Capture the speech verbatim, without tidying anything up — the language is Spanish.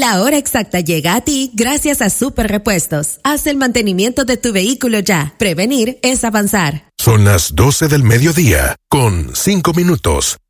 La hora exacta llega a ti gracias a Super Repuestos. Haz el mantenimiento de tu vehículo ya. Prevenir es avanzar. Son las doce del mediodía, con cinco minutos.